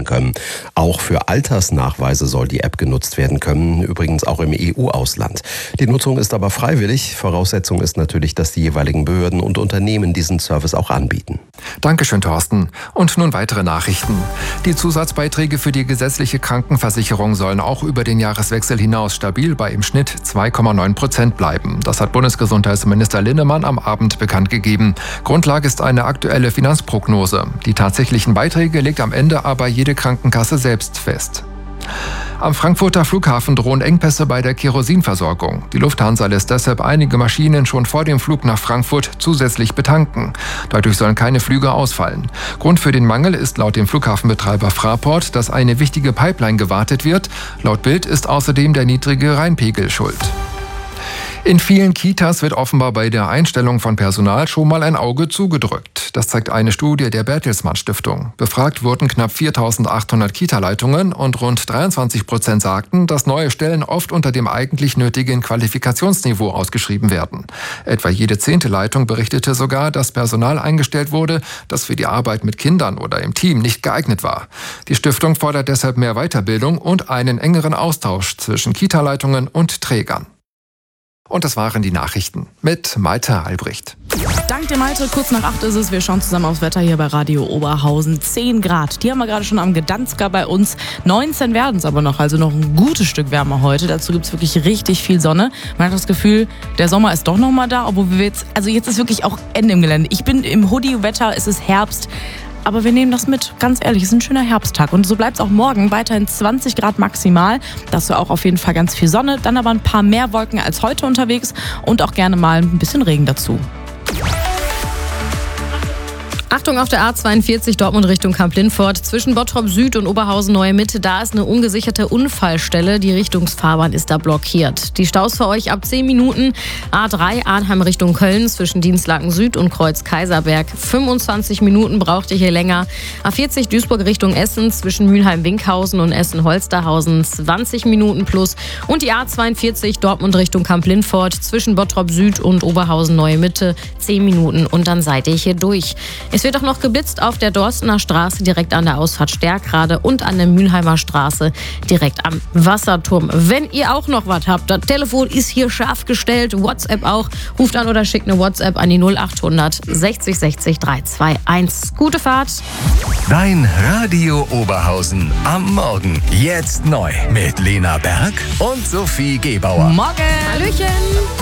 werden können. Auch für Altersnachweise soll die App genutzt werden können, übrigens auch im EU-Ausland. Die Nutzung ist aber freiwillig. Voraussetzung ist natürlich, dass die jeweiligen Behörden und Unternehmen diesen Service auch anbieten. Dankeschön, Thorsten. Und nun weitere Nachrichten. Die Zusatzbeiträge für die gesetzliche Krankenversicherung sollen auch über den Jahreswechsel hinaus stabil bei im Schnitt 2,9% bleiben. Das hat Bundesgesundheitsminister Linnemann am Abend bekannt gegeben. Grundlage ist eine aktuelle Finanzprognose. Die tatsächlichen Beiträge legt am Ende aber jede Krankenkasse selbst fest. Am Frankfurter Flughafen drohen Engpässe bei der Kerosinversorgung. Die Lufthansa lässt deshalb einige Maschinen schon vor dem Flug nach Frankfurt zusätzlich betanken. Dadurch sollen keine Flüge ausfallen. Grund für den Mangel ist laut dem Flughafenbetreiber Fraport, dass eine wichtige Pipeline gewartet wird. Laut Bild ist außerdem der niedrige Rheinpegel schuld. In vielen Kitas wird offenbar bei der Einstellung von Personal schon mal ein Auge zugedrückt. Das zeigt eine Studie der Bertelsmann Stiftung. Befragt wurden knapp 4.800 Kita-Leitungen und rund 23% sagten, dass neue Stellen oft unter dem eigentlich nötigen Qualifikationsniveau ausgeschrieben werden. Etwa jede 10. Leitung berichtete sogar, dass Personal eingestellt wurde, das für die Arbeit mit Kindern oder im Team nicht geeignet war. Die Stiftung fordert deshalb mehr Weiterbildung und einen engeren Austausch zwischen Kita-Leitungen und Trägern. Und das waren die Nachrichten mit Malte Albrecht. Dank dir, Malte. Kurz nach 8 ist es. Wir schauen zusammen aufs Wetter hier bei Radio Oberhausen. 10 Grad. Die haben wir gerade schon am Gdansker bei uns. 19 werden es aber noch. Also noch ein gutes Stück wärmer heute. Dazu gibt es wirklich richtig viel Sonne. Man hat das Gefühl, der Sommer ist doch noch mal da. Obwohl wir jetzt ist wirklich auch Ende im Gelände. Ich bin im Hoodie-Wetter. Es ist Herbst. Aber wir nehmen das mit, ganz ehrlich, es ist ein schöner Herbsttag. Und so bleibt es auch morgen, weiterhin 20 Grad maximal. Dazu auch auf jeden Fall ganz viel Sonne, dann aber ein paar mehr Wolken als heute unterwegs und auch gerne mal ein bisschen Regen dazu. Achtung auf der A42 Dortmund Richtung Kamp-Lindfort. Zwischen Bottrop Süd und Oberhausen Neue Mitte, da ist eine ungesicherte Unfallstelle. Die Richtungsfahrbahn ist da blockiert. Die Staus für euch ab 10 Minuten. A3 Arnheim Richtung Köln zwischen Dienstlaken Süd und Kreuz Kaiserberg. 25 Minuten braucht ihr hier länger. A40 Duisburg Richtung Essen zwischen Mülheim-Winkhausen und Essen-Holsterhausen 20 Minuten plus. Und die A42 Dortmund Richtung Kamp-Lindfort zwischen Bottrop Süd und Oberhausen Neue Mitte 10 Minuten und dann seid ihr hier durch. Es wird auch noch geblitzt auf der Dorstener Straße direkt an der Ausfahrt Stärkrade und an der Mülheimer Straße direkt am Wasserturm. Wenn ihr auch noch was habt, das Telefon ist hier scharf gestellt, WhatsApp auch. Ruft an oder schickt eine WhatsApp an die 0800 60 60 321. Gute Fahrt. Dein Radio Oberhausen am Morgen. Jetzt neu mit Lena Berg und Sophie Gebauer. Morgen. Hallöchen.